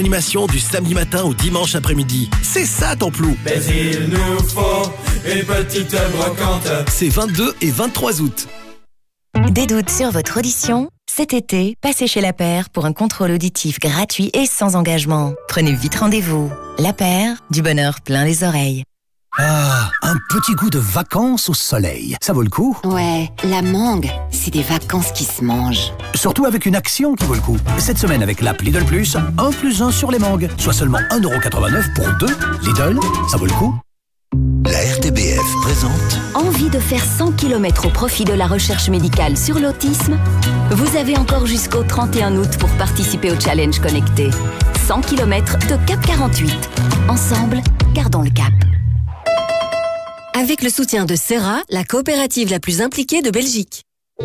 Animation du samedi matin au dimanche après-midi. C'est ça ton plou. Mais il nous faut une petite brocante. C'est 22 et 23 août. Des doutes sur votre audition? Cet été, passez chez La Paire pour un contrôle auditif gratuit et sans engagement. Prenez vite rendez-vous. La Paire, du bonheur plein les oreilles. Ah, un petit goût de vacances au soleil. Ça vaut le coup? Ouais, la mangue, c'est des vacances qui se mangent. Surtout avec une action qui vaut le coup. Cette semaine avec l'app Lidl Plus, 1 plus 1 sur les mangues. Soit seulement 1,89€ pour 2. Lidl, ça vaut le coup? La RTBF présente. Envie de faire 100 km au profit de la recherche médicale sur l'autisme? Vous avez encore jusqu'au 31 août pour participer au challenge connecté. 100 km de Cap 48. Ensemble, gardons le cap. Avec le soutien de Serra, la coopérative la plus impliquée de Belgique.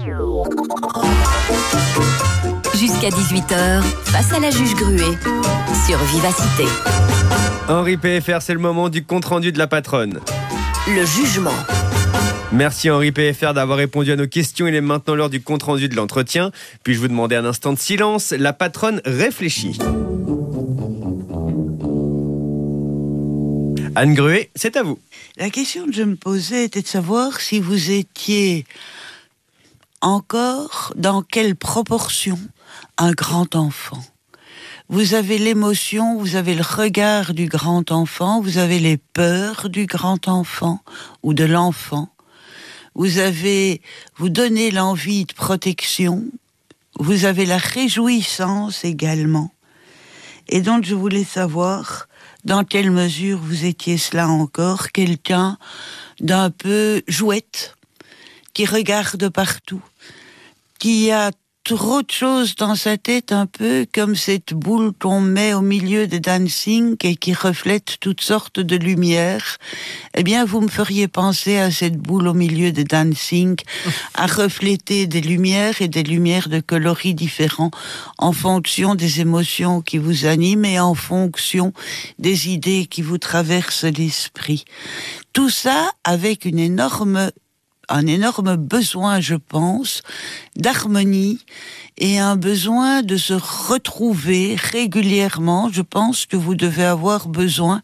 Jusqu'à 18h, face à la juge Gruet, sur Vivacité. Henri PFR, c'est le moment du compte-rendu de la patronne. Le jugement. Merci Henri PFR d'avoir répondu à nos questions. Il est maintenant l'heure du compte-rendu de l'entretien. Puis-je vous demander un instant de silence? La patronne réfléchit. Anne Gruet, c'est à vous. La question que je me posais était de savoir si vous étiez encore dans quelle proportion un grand enfant. Vous avez l'émotion, vous avez le regard du grand enfant, vous avez les peurs du grand enfant ou de l'enfant. Vous donnez l'envie de protection, vous avez la réjouissance également. Et donc je voulais savoir dans quelle mesure vous étiez cela encore, quelqu'un d'un peu jouette, qui regarde partout, qui a trop de choses dans sa tête, un peu comme cette boule qu'on met au milieu des dancing et qui reflète toutes sortes de lumières. Eh bien, vous me feriez penser à cette boule au milieu des dancing, à refléter des lumières et des lumières de coloris différents en fonction des émotions qui vous animent et en fonction des idées qui vous traversent l'esprit. Tout ça avec un énorme besoin, je pense, d'harmonie et un besoin de se retrouver régulièrement. Je pense que vous devez avoir besoin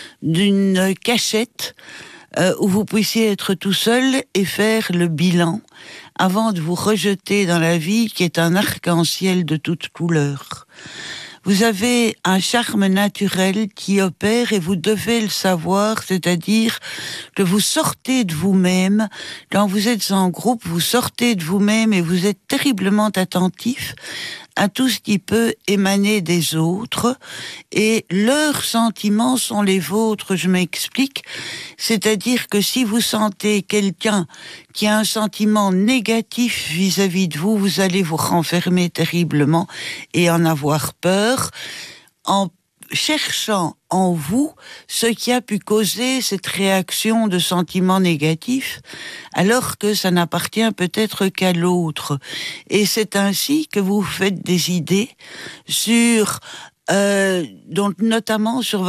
d'une cachette où vous puissiez être tout seul et faire le bilan avant de vous rejeter dans la vie qui est un arc-en-ciel de toutes couleurs. Vous avez un charme naturel qui opère et vous devez le savoir, c'est-à-dire que vous sortez de vous-même. Quand vous êtes en groupe, vous sortez de vous-même et vous êtes terriblement attentif à tout ce qui peut émaner des autres et leurs sentiments sont les vôtres, je m'explique. C'est-à-dire que si vous sentez quelqu'un qui a un sentiment négatif vis-à-vis de vous, vous allez vous renfermer terriblement et en avoir peur en cherchant en vous ce qui a pu causer cette réaction de sentiments négatifs, alors que ça n'appartient peut-être qu'à l'autre. Et c'est ainsi que vous faites des idées sur donc notamment sur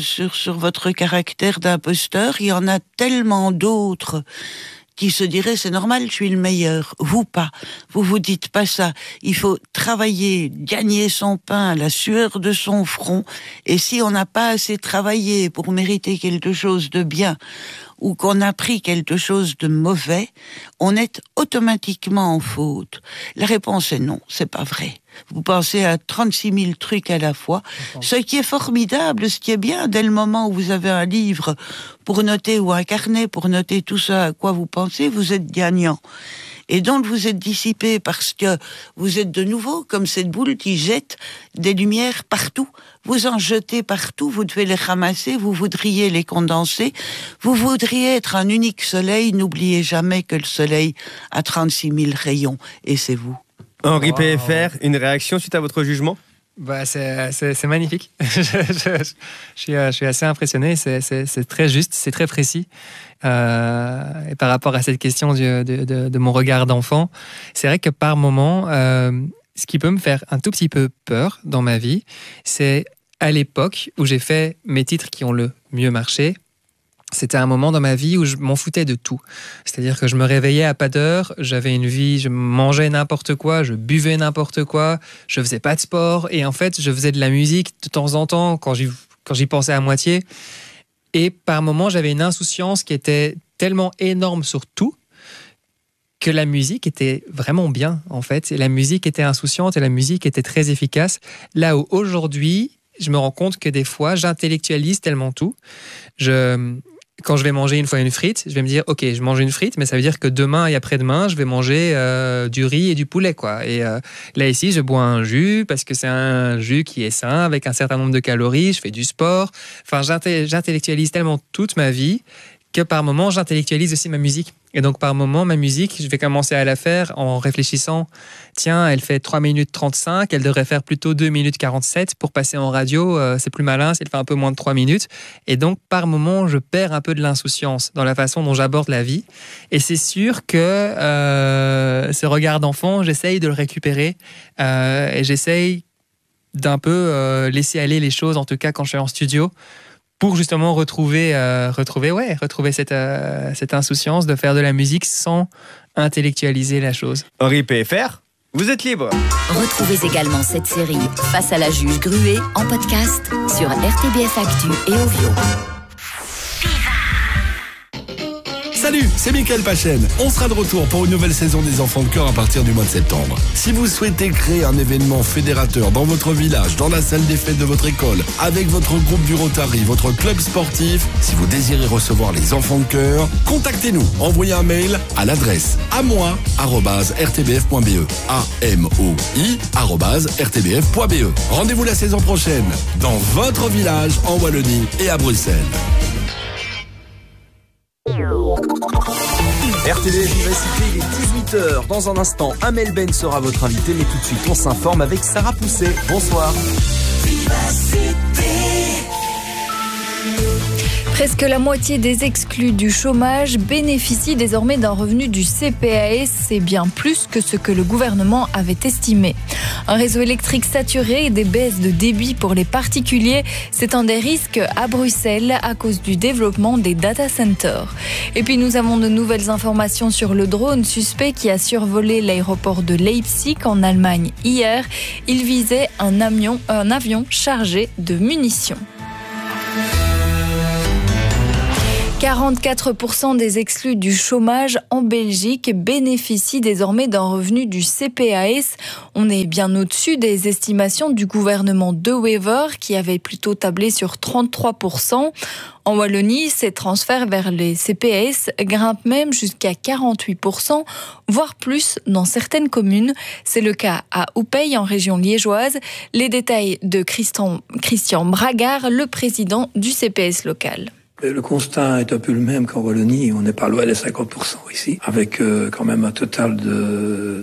votre caractère d'imposteur. Il y en a tellement d'autres qui se diraient c'est normal, je suis le meilleur. Vous pas. Vous vous dites pas ça. Il faut travailler, gagner son pain, la sueur de son front. Et si on n'a pas assez travaillé pour mériter quelque chose de bien, ou qu'on a pris quelque chose de mauvais, on est automatiquement en faute. La réponse est non, c'est pas vrai. Vous pensez à 36 000 trucs à la fois. Ce qui est formidable, ce qui est bien, dès le moment où vous avez un livre pour noter ou un carnet pour noter tout ça à quoi vous pensez, vous êtes gagnant. Et donc vous êtes dissipé parce que vous êtes de nouveau comme cette boule qui jette des lumières partout. Vous en jetez partout, vous devez les ramasser, vous voudriez les condenser, vous voudriez être un unique soleil. N'oubliez jamais que le soleil a 36 000 rayons et c'est vous. Henri PFR, une réaction suite à votre jugement? C'est magnifique. je suis assez impressionné. C'est très juste, c'est très précis. Et par rapport à cette question de mon regard d'enfant, c'est vrai que par moment, ce qui peut me faire un tout petit peu peur dans ma vie, c'est à l'époque où j'ai fait mes titres qui ont le mieux marché, c'était un moment dans ma vie où je m'en foutais de tout. C'est-à-dire que je me réveillais à pas d'heure, j'avais une vie, je mangeais n'importe quoi, je buvais n'importe quoi, je faisais pas de sport. Et en fait, je faisais de la musique de temps en temps quand j'y pensais à moitié. Et par moments, j'avais une insouciance qui était tellement énorme sur tout que la musique était vraiment bien, en fait. Et la musique était insouciante et la musique était très efficace. Là où aujourd'hui, je me rends compte que des fois, j'intellectualise tellement tout. Quand je vais manger une fois une frite, je vais me dire, ok, je mange une frite, mais ça veut dire que demain et après-demain, je vais manger du riz et du poulet, quoi. Et là, ici, je bois un jus parce que c'est un jus qui est sain, avec un certain nombre de calories, je fais du sport. Enfin, j'intellectualise tellement toute ma vie que par moment, j'intellectualise aussi ma musique. Et donc, par moment, ma musique, je vais commencer à la faire en réfléchissant, tiens, elle fait 3 minutes 35, elle devrait faire plutôt 2 minutes 47 pour passer en radio, c'est plus malin, si elle fait un peu moins de 3 minutes. Et donc, par moment, je perds un peu de l'insouciance dans la façon dont j'aborde la vie. Et c'est sûr que ce regard d'enfant, j'essaye de le récupérer et j'essaye d'un peu laisser aller les choses, en tout cas quand je suis en studio, pour justement retrouver cette insouciance de faire de la musique sans intellectualiser la chose. Henri PFR, vous êtes libre. Retrouvez également cette série Face à la juge Gruet en podcast sur RTBF Actu et Ovio. Salut, c'est Mickaël Pachen. On sera de retour pour une nouvelle saison des Enfants de Cœur à partir du mois de septembre. Si vous souhaitez créer un événement fédérateur dans votre village, dans la salle des fêtes de votre école, avec votre groupe du Rotary, votre club sportif, si vous désirez recevoir les Enfants de Cœur, contactez-nous. Envoyez un mail à l'adresse amoi@rtbf.be. amoi@rtbf.be. Rendez-vous la saison prochaine dans votre village en Wallonie et à Bruxelles. RTBF Vivacité, il est 18h. Dans un instant, Amel Ben sera votre invité, mais tout de suite, on s'informe avec Sarah Pousset. Bonsoir. Presque la moitié des exclus du chômage bénéficient désormais d'un revenu du CPAS. C'est bien plus que ce que le gouvernement avait estimé. Un réseau électrique saturé et des baisses de débit pour les particuliers, c'est un des risques à Bruxelles à cause du développement des data centers. Et puis nous avons de nouvelles informations sur le drone suspect qui a survolé l'aéroport de Leipzig en Allemagne hier. Il visait un avion chargé de munitions. 44% des exclus du chômage en Belgique bénéficient désormais d'un revenu du CPAS. On est bien au-dessus des estimations du gouvernement De Wever qui avait plutôt tablé sur 33%. En Wallonie, ces transferts vers les CPAS grimpent même jusqu'à 48%, voire plus dans certaines communes. C'est le cas à Oupey en région liégeoise. Les détails de Christian Bragard, le président du CPS local. Le constat est un peu le même qu'en Wallonie. On n'est pas loin des 50% ici, avec quand même un total de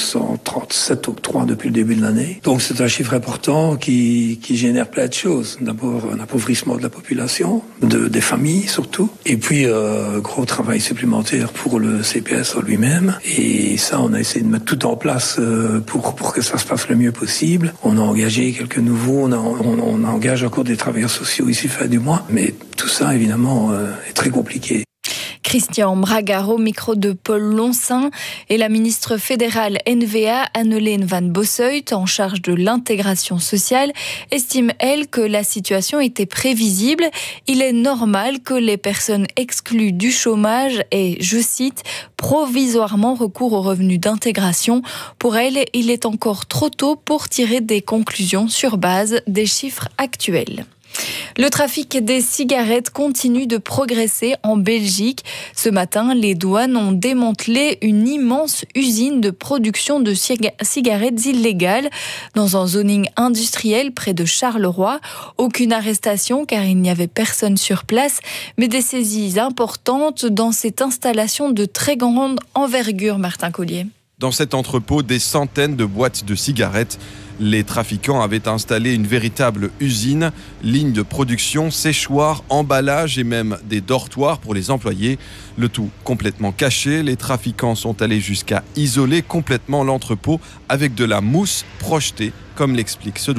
237 octrois depuis le début de l'année. Donc c'est un chiffre important qui génère plein de choses. D'abord un appauvrissement de la population, des familles surtout, et puis gros travail supplémentaire pour le CPS en lui-même. Et ça, on a essayé de mettre tout en place pour que ça se passe le mieux possible. On a engagé quelques nouveaux, on engage encore des travailleurs sociaux ici fin du mois, mais tout ça évidemment est très compliqué. Christian Bragard au micro de Paul Lonsin et la ministre fédérale NVA Anneleen van Bossuyt en charge de l'intégration sociale estime elle que la situation était prévisible. Il est normal que les personnes exclues du chômage aient, je cite, provisoirement recours aux revenus d'intégration. Pour elle, il est encore trop tôt pour tirer des conclusions sur base des chiffres actuels. Le trafic des cigarettes continue de progresser en Belgique. Ce matin, les douanes ont démantelé une immense usine de production de cigarettes illégales dans un zoning industriel près de Charleroi. Aucune arrestation car il n'y avait personne sur place, mais des saisies importantes dans cette installation de très grande envergure, Martin Collier. Dans cet entrepôt, des centaines de boîtes de cigarettes. Les trafiquants avaient installé une véritable usine, ligne de production, séchoir, emballage et même des dortoirs pour les employés. Le tout complètement caché, les trafiquants sont allés jusqu'à isoler complètement l'entrepôt avec de la mousse projetée, comme l'explique ce douanier.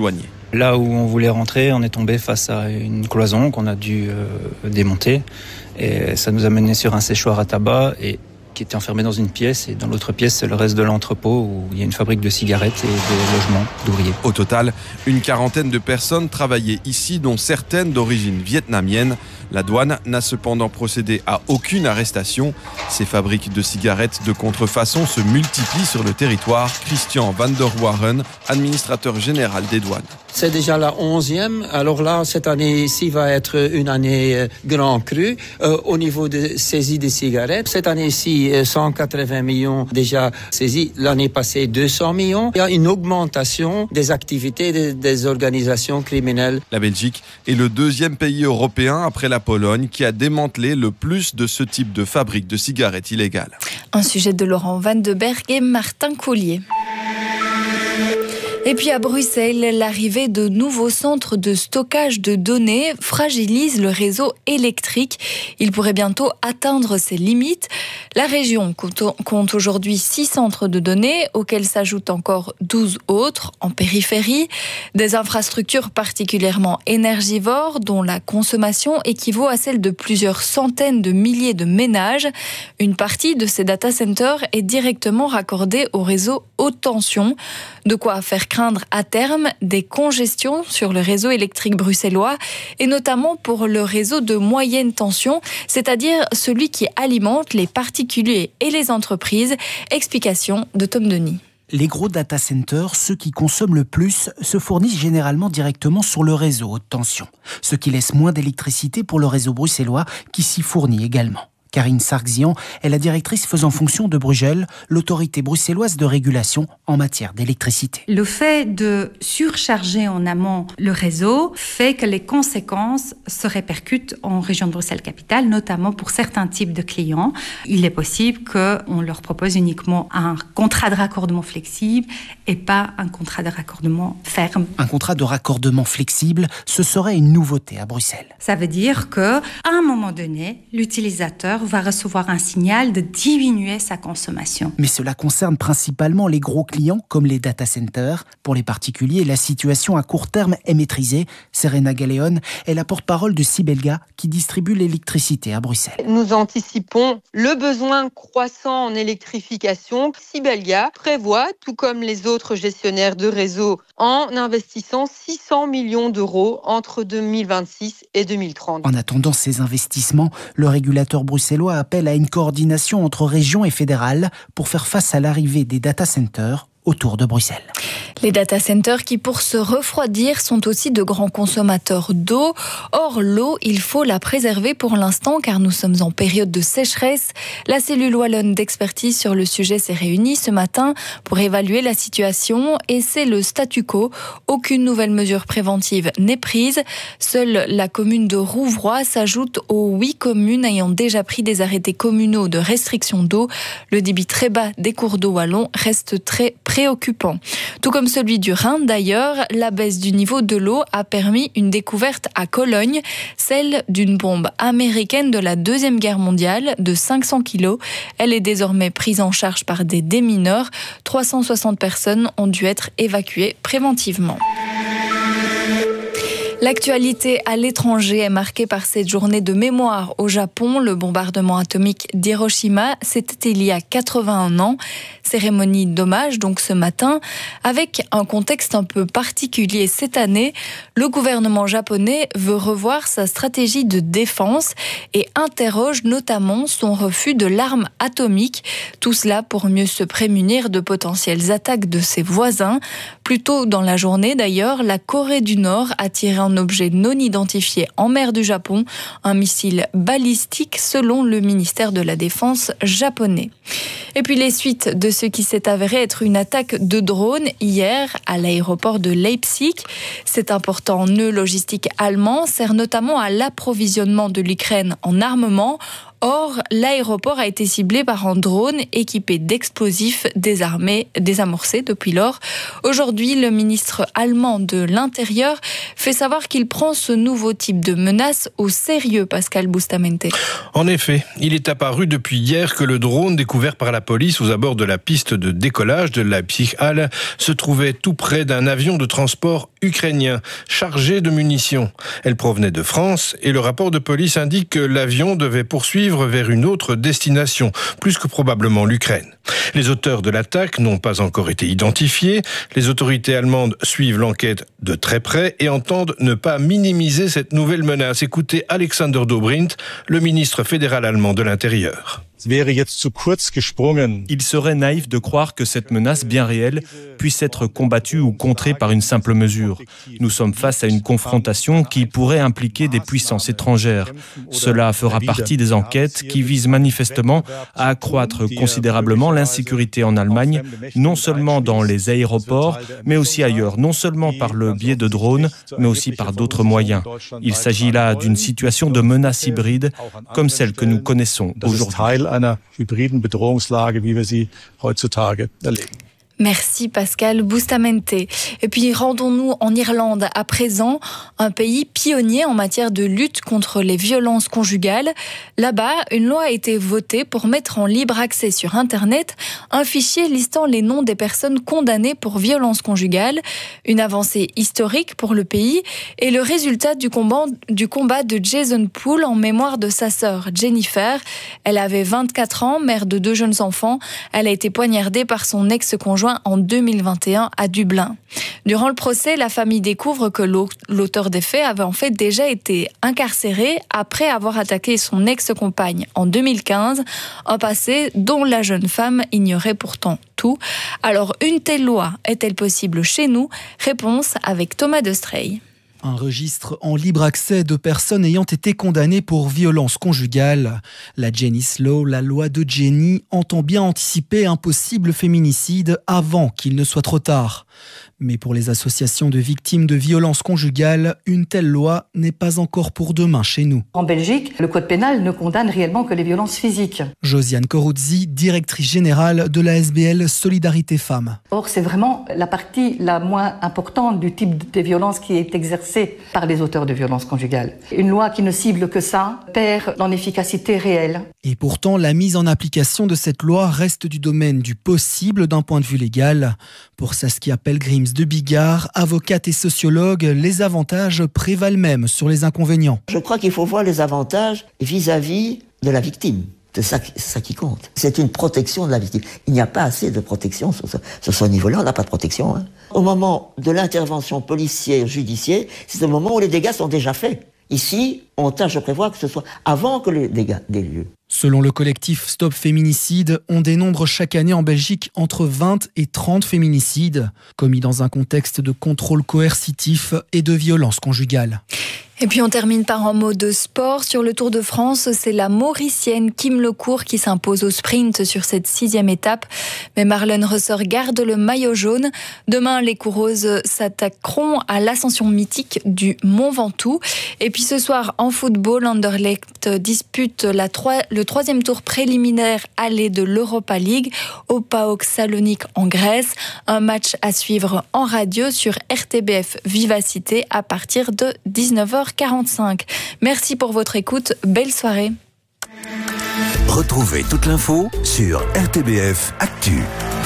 Là où on voulait rentrer, on est tombé face à une cloison qu'on a dû démonter. Et ça nous a mené sur un séchoir à tabac qui était enfermé dans une pièce. Et dans l'autre pièce, c'est le reste de l'entrepôt où il y a une fabrique de cigarettes et des logements d'ouvriers. Au total, une quarantaine de personnes travaillaient ici, dont certaines d'origine vietnamienne. La douane n'a cependant procédé à aucune arrestation. Ces fabriques de cigarettes de contrefaçon se multiplient sur le territoire. Christian van der Waren, administrateur général des douanes. C'est déjà la 11e. Alors là, cette année-ci va être une année grand cru au niveau de saisie des cigarettes. Cette année-ci, 180 millions déjà saisis. L'année passée, 200 millions. Il y a une augmentation des activités des organisations criminelles. La Belgique est le deuxième pays européen après la Pologne qui a démantelé le plus de ce type de fabrique de cigarettes illégales. Un sujet de Laurent Van de Berg et Martin Collier. Et puis à Bruxelles, l'arrivée de nouveaux centres de stockage de données fragilise le réseau électrique. Il pourrait bientôt atteindre ses limites. La région compte aujourd'hui 6 centres de données, auxquels s'ajoutent encore 12 autres en périphérie. Des infrastructures particulièrement énergivores, dont la consommation équivaut à celle de plusieurs centaines de milliers de ménages. Une partie de ces data centers est directement raccordée au réseau haute tension. De quoi faire craindre à terme des congestions sur le réseau électrique bruxellois et notamment pour le réseau de moyenne tension, c'est-à-dire celui qui alimente les particuliers et les entreprises. Explication de Tom Denis. Les gros data centers, ceux qui consomment le plus, se fournissent généralement directement sur le réseau haute tension, ce qui laisse moins d'électricité pour le réseau bruxellois qui s'y fournit également. Karine Sargzian est la directrice faisant fonction de Brugel, l'autorité bruxelloise de régulation en matière d'électricité. Le fait de surcharger en amont le réseau fait que les conséquences se répercutent en région de Bruxelles-Capitale, notamment pour certains types de clients. Il est possible qu'on leur propose uniquement un contrat de raccordement flexible et pas un contrat de raccordement ferme. Un contrat de raccordement flexible, ce serait une nouveauté à Bruxelles. Ça veut dire qu'à un moment donné, l'utilisateur va recevoir un signal de diminuer sa consommation. Mais cela concerne principalement les gros clients comme les data centers. Pour les particuliers, la situation à court terme est maîtrisée. Serena Galeon est la porte-parole de Sibelga qui distribue l'électricité à Bruxelles. Nous anticipons le besoin croissant en électrification. Sibelga prévoit, tout comme les autres gestionnaires de réseau, en investissant 600 millions d'euros entre 2026 et 2030. En attendant ces investissements, le régulateur bruxellois appelle à une coordination entre régions et fédérales pour faire face à l'arrivée des data centers autour de Bruxelles. Les data centers qui, pour se refroidir, sont aussi de grands consommateurs d'eau. Or, l'eau, il faut la préserver pour l'instant car nous sommes en période de sécheresse. La cellule wallonne d'expertise sur le sujet s'est réunie ce matin pour évaluer la situation et c'est le statu quo. Aucune nouvelle mesure préventive n'est prise. Seule la commune de Rouvroy s'ajoute aux 8 communes ayant déjà pris des arrêtés communaux de restriction d'eau. Le débit très bas des cours d'eau wallons reste très préoccupant. Tout comme celui du Rhin d'ailleurs, la baisse du niveau de l'eau a permis une découverte à Cologne, celle d'une bombe américaine de la Deuxième Guerre mondiale de 500 kilos. Elle est désormais prise en charge par des démineurs. 360 personnes ont dû être évacuées préventivement. L'actualité à l'étranger est marquée par cette journée de mémoire au Japon. Le bombardement atomique d'Hiroshima, c'était il y a 81 ans. Cérémonie d'hommage donc ce matin, avec un contexte un peu particulier cette année. Le gouvernement japonais veut revoir sa stratégie de défense et interroge notamment son refus de l'arme atomique. Tout cela pour mieux se prémunir de potentielles attaques de ses voisins. Plus tôt dans la journée d'ailleurs, la Corée du Nord a tiré un objet non identifié en mer du Japon, un missile balistique selon le ministère de la Défense japonais. Et puis les suites de ce qui s'est avéré être une attaque de drone hier à l'aéroport de Leipzig. Cet important nœud logistique allemand sert notamment à l'approvisionnement de l'Ukraine en armement. Or, l'aéroport a été ciblé par un drone équipé d'explosifs désamorcés depuis lors. Aujourd'hui, le ministre allemand de l'Intérieur fait savoir qu'il prend ce nouveau type de menace au sérieux, Pascal Bustamente. En effet, il est apparu depuis hier que le drone découvert par la police aux abords de la piste de décollage de Leipzig-Halle se trouvait tout près d'un avion de transport ukrainien chargé de munitions. Elle provenait de France et le rapport de police indique que l'avion devait poursuivre vers une autre destination, plus que probablement l'Ukraine. Les auteurs de l'attaque n'ont pas encore été identifiés. Les autorités allemandes suivent l'enquête de très près et entendent ne pas minimiser cette nouvelle menace. Écoutez Alexander Dobrindt, le ministre fédéral allemand de l'Intérieur. Il serait naïf de croire que cette menace bien réelle puisse être combattue ou contrée par une simple mesure. Nous sommes face à une confrontation qui pourrait impliquer des puissances étrangères. Cela fera partie des enquêtes qui visent manifestement à accroître considérablement l'insécurité en Allemagne, non seulement dans les aéroports, mais aussi ailleurs, non seulement par le biais de drones, mais aussi par d'autres moyens. Il s'agit là d'une situation de menace hybride, comme celle que nous connaissons aujourd'hui. Einer hybriden Bedrohungslage, wie wir sie heutzutage erleben. Merci Pascal Bustamente. Et puis rendons-nous en Irlande à présent, un pays pionnier en matière de lutte contre les violences conjugales. Là-bas, une loi a été votée pour mettre en libre accès sur Internet un fichier listant les noms des personnes condamnées pour violences conjugales. Une avancée historique pour le pays et le résultat du combat de Jason Poole en mémoire de sa sœur Jennifer. Elle avait 24 ans, mère de 2 jeunes enfants. Elle a été poignardée par son ex-conjoint en 2021 à Dublin. Durant le procès, la famille découvre que l'auteur des faits avait en fait déjà été incarcéré après avoir attaqué son ex-compagne en 2015, un passé dont la jeune femme ignorait pourtant tout. Alors, une telle loi est-elle possible chez nous ? Réponse avec Thomas Destrey. Un registre en libre accès de personnes ayant été condamnées pour violences conjugales. La Jenny's Law, la loi de Jenny, entend bien anticiper un possible féminicide avant qu'il ne soit trop tard. Mais pour les associations de victimes de violences conjugales, une telle loi n'est pas encore pour demain chez nous. En Belgique, le code pénal ne condamne réellement que les violences physiques. Josiane Koruzzi, directrice générale de la SBL Solidarité Femmes. Or, c'est vraiment la partie la moins importante du type de violence qui est exercée par les auteurs de violences conjugales. Une loi qui ne cible que ça perd en efficacité réelle. Et pourtant, la mise en application de cette loi reste du domaine du possible d'un point de vue légal. Pour Saskia Pelgrims de Bigard, avocate et sociologue, les avantages prévalent même sur les inconvénients. Je crois qu'il faut voir les avantages vis-à-vis de la victime. C'est ça qui compte. C'est une protection de la victime. Il n'y a pas assez de protection sur ce niveau-là. On n'a pas de protection. Au moment de l'intervention policière, judiciaire, c'est le moment où les dégâts sont déjà faits. Ici, on tâche de prévoir que ce soit avant que les dégâts aient lieu. Selon le collectif Stop Féminicide, on dénombre chaque année en Belgique entre 20 et 30 féminicides, commis dans un contexte de contrôle coercitif et de violence conjugale. Et puis on termine par un mot de sport. Sur le Tour de France, c'est la Mauricienne Kim Lecourt qui s'impose au sprint sur cette 6e étape. Mais Marlon Ressort garde le maillot jaune. Demain, les coureuses s'attaqueront à l'ascension mythique du Mont Ventoux. Et puis ce soir, en football, Anderlecht dispute le 3e tour préliminaire aller de l'Europa League au PAOK Salonique en Grèce. Un match à suivre en radio sur RTBF Vivacité à partir de 19h45. Merci pour votre écoute. Belle soirée. Retrouvez toute l'info sur RTBF Actu.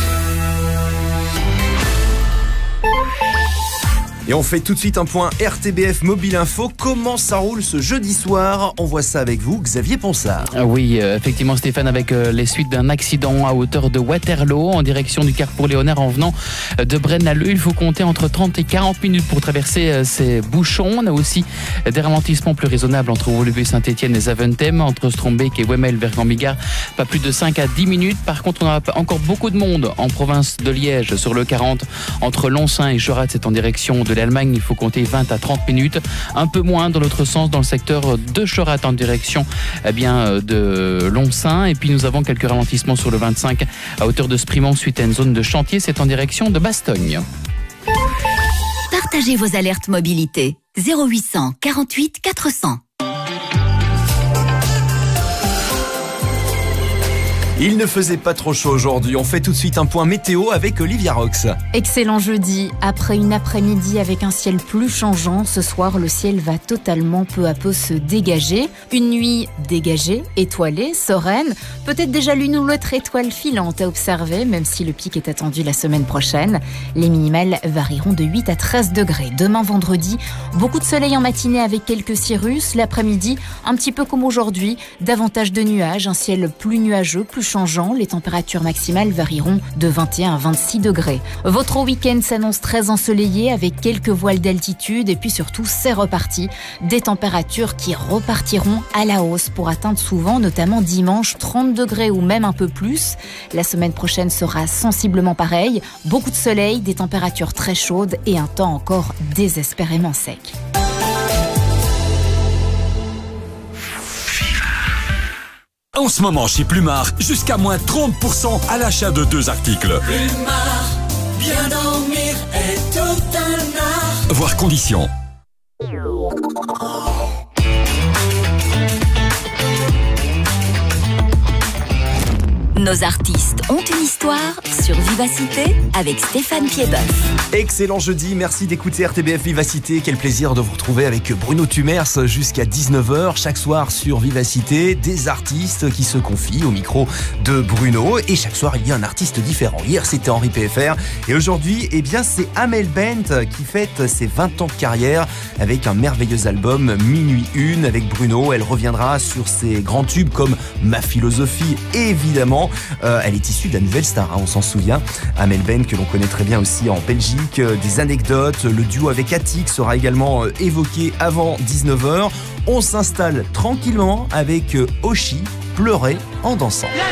Et on fait tout de suite un point RTBF Mobile Info. Comment ça roule ce jeudi soir ? On voit ça avec vous, Xavier Ponsard. Oui, effectivement Stéphane, avec les suites d'un accident à hauteur de Waterloo en direction du Carrefour Léonard en venant de Braine-l'Alleud. Il faut compter entre 30 et 40 minutes pour traverser ces bouchons. On a aussi des ralentissements plus raisonnables entre Woluwe Saint-Etienne et Zaventem, entre Strombeek et Wemmel vers Gambigard, pas plus de 5 à 10 minutes. Par contre, on a encore beaucoup de monde en province de Liège sur le 40 entre Lonsin et Chorat, c'est en direction de l'Allemagne, il faut compter 20 à 30 minutes. Un peu moins dans l'autre sens, dans le secteur de Chorat en direction de Lonsin. Et puis nous avons quelques ralentissements sur le 25 à hauteur de Sprimont suite à une zone de chantier, c'est en direction de Bastogne. Partagez vos alertes mobilité. 0800 48 400. Il ne faisait pas trop chaud aujourd'hui. On fait tout de suite un point météo avec Olivia Rox. Excellent jeudi. Après une après-midi avec un ciel plus changeant, ce soir, le ciel va totalement peu à peu se dégager. Une nuit dégagée, étoilée, sereine. Peut-être déjà l'une ou l'autre étoile filante à observer, même si le pic est attendu la semaine prochaine. Les minimales varieront de 8 à 13 degrés. Demain vendredi, beaucoup de soleil en matinée avec quelques cirrus. L'après-midi, un petit peu comme aujourd'hui, davantage de nuages, un ciel plus nuageux, plus changeant. Les températures maximales varieront de 21 à 26 degrés. Votre week-end s'annonce très ensoleillé avec quelques voiles d'altitude et puis surtout c'est reparti. Des températures qui repartiront à la hausse pour atteindre souvent, notamment dimanche, 30 degrés ou même un peu plus. La semaine prochaine sera sensiblement pareille. Beaucoup de soleil, des températures très chaudes et un temps encore désespérément sec. En ce moment chez Plumard, jusqu'à moins 30% à l'achat de 2 articles. Plumard, bien dormir est tout un art. Voir conditions. Nos artistes ont une histoire sur Vivacité avec Stéphane Piedboeuf. Excellent jeudi, merci d'écouter RTBF Vivacité. Quel plaisir de vous retrouver avec Bruno Tumers jusqu'à 19h chaque soir sur Vivacité. Des artistes qui se confient au micro de Bruno et chaque soir il y a un artiste différent. Hier c'était Henri PFR et aujourd'hui c'est Amel Bent qui fête ses 20 ans de carrière avec un merveilleux album Minuit 1 avec Bruno. Elle reviendra sur ses grands tubes comme Ma philosophie évidemment. Elle est issue de la Nouvelle Star, on s'en souvient. Amel Bent que l'on connaît très bien aussi en Belgique. Des anecdotes, le duo avec Attic sera également évoqué avant 19h. On s'installe tranquillement avec Oshi, Pleurer en dansant. La